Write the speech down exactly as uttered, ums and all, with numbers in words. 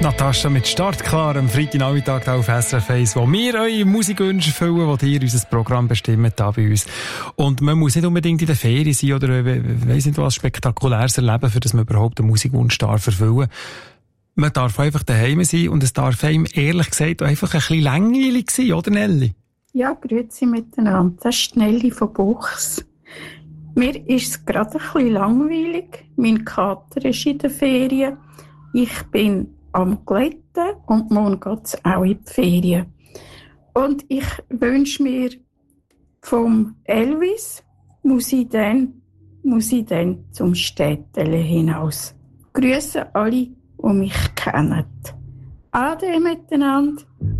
Natascha mit Startklar am Freitagnachmittag auf S R F eins, wo wir eure Musikwünsche erfüllen, die ihr unser Programm bestimmt da bei uns. Und man muss nicht unbedingt in der Ferien sein oder weiss nicht was Spektakuläres erleben, für das man überhaupt einen Musikwunsch darf erfüllen. Man darf einfach daheim sein und es darf einem ehrlich gesagt einfach ein bisschen langweilig sein, oder Nelly? Ja, grüezi miteinander. Das ist Nelly von Buchs. Mir ist es gerade ein bisschen langweilig. Mein Kater ist in der Ferien. Ich bin am Glätten und morgen geht es auch in die Ferien. Und ich wünsche mir vom Elvis, muss ich dann, muss ich dann zum Städtele hinaus. Grüße alle, die mich kennen. Ade miteinander.